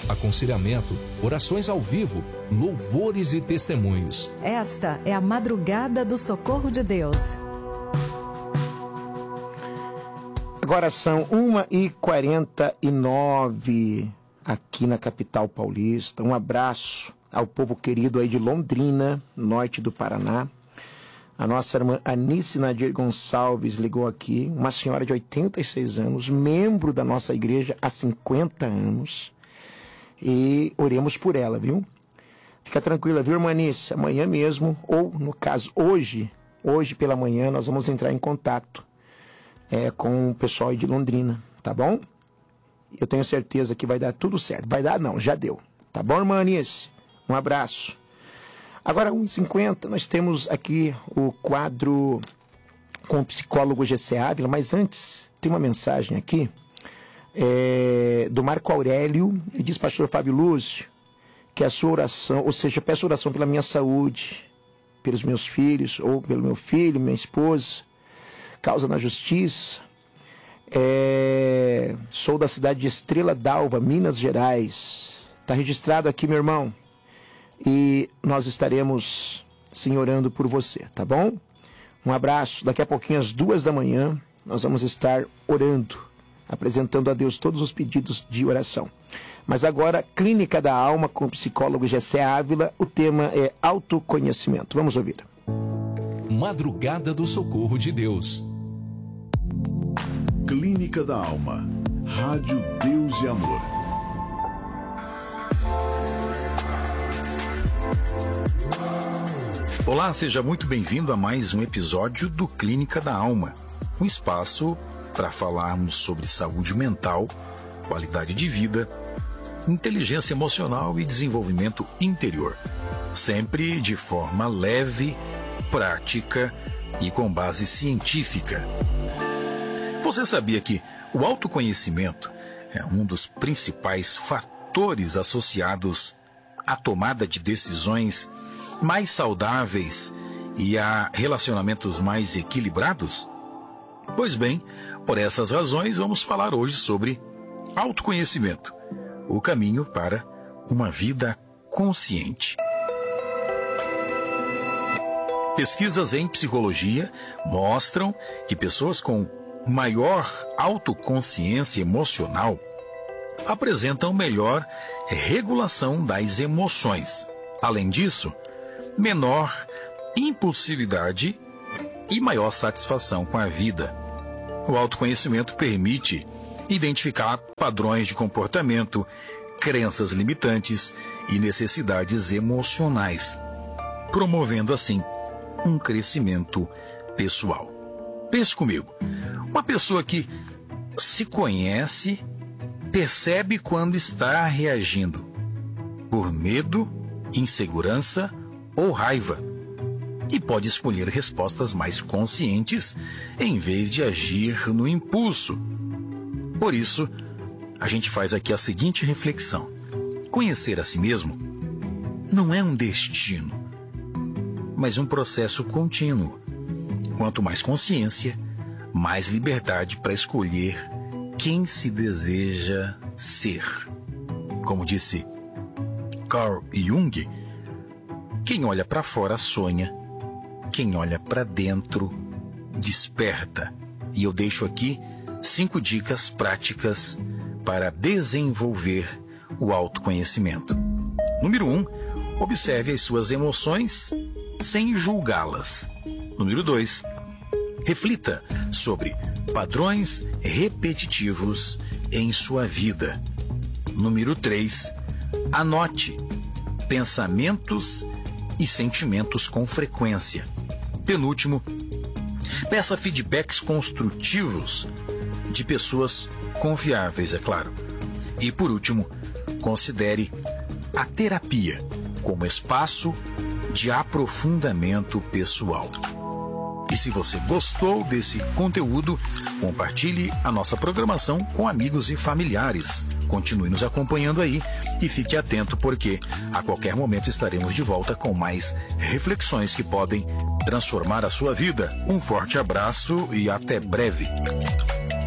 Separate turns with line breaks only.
aconselhamento, orações ao vivo, louvores e testemunhos.
Esta é a Madrugada do Socorro de Deus.
Agora são 1h49 aqui na capital paulista. Um abraço ao povo querido aí de Londrina, norte do Paraná. A nossa irmã Anice Nadir Gonçalves ligou aqui, uma senhora de 86 anos, membro da nossa igreja há 50 anos. E oremos por ela, viu? Fica tranquila, viu, irmã Anice? Amanhã mesmo, ou no caso hoje pela manhã, nós vamos entrar em contato com o pessoal aí de Londrina, tá bom? Eu tenho certeza que vai dar tudo certo. Vai dar não, já deu. Tá bom, irmã Anice? Um abraço. Agora, 1h50, nós temos aqui o quadro com o psicólogo GC Ávila, mas antes, tem uma mensagem aqui do Marco Aurélio. Ele diz, pastor Fábio Lúcio, que a sua oração, ou seja, eu peço oração pela minha saúde, pelos meus filhos, ou pelo meu filho, minha esposa, causa na justiça. Sou da cidade de Estrela d'Alva, Minas Gerais. Está registrado aqui, meu irmão. E nós estaremos, sim, orando por você, tá bom? Um abraço. Daqui a pouquinho, às 2h, nós vamos estar orando, apresentando a Deus todos os pedidos de oração. Mas agora, Clínica da Alma com o psicólogo GC Ávila. O tema é autoconhecimento. Vamos ouvir.
Madrugada do Socorro de Deus.
Clínica da Alma. Rádio Deus e Amor.
Olá, seja muito bem-vindo a mais um episódio do Clínica da Alma, um espaço para falarmos sobre saúde mental, qualidade de vida, inteligência emocional e desenvolvimento interior, sempre de forma leve, prática e com base científica. Você sabia que o autoconhecimento é um dos principais fatores associados à tomada de decisões mais saudáveis e a relacionamentos mais equilibrados? Pois bem, por essas razões vamos falar hoje sobre autoconhecimento, o caminho para uma vida consciente. Pesquisas em psicologia mostram que pessoas com maior autoconsciência emocional apresentam melhor regulação das emoções. Além disso, menor impulsividade e maior satisfação com a vida. O autoconhecimento permite identificar padrões de comportamento, crenças limitantes e necessidades emocionais, promovendo assim um crescimento pessoal. Pense comigo, uma pessoa que se conhece percebe quando está reagindo por medo, insegurança ou raiva, e pode escolher respostas mais conscientes em vez de agir no impulso. Por isso, a gente faz aqui a seguinte reflexão: conhecer a si mesmo não é um destino, mas um processo contínuo. Quanto mais consciência, mais liberdade para escolher quem se deseja ser. Como disse Carl Jung, quem olha para fora sonha, quem olha para dentro desperta. E eu deixo aqui 5 dicas práticas para desenvolver o autoconhecimento. Número 1, observe as suas emoções sem julgá-las. Número 2, reflita sobre padrões repetitivos em sua vida. Número 3, anote pensamentos e sentimentos com frequência. Penúltimo, peça feedbacks construtivos de pessoas confiáveis, é claro. E por último, considere a terapia como espaço de aprofundamento pessoal. E se você gostou desse conteúdo, compartilhe a nossa programação com amigos e familiares. Continue nos acompanhando aí e fique atento, porque a qualquer momento estaremos de volta com mais reflexões que podem transformar a sua vida. Um forte abraço e até breve.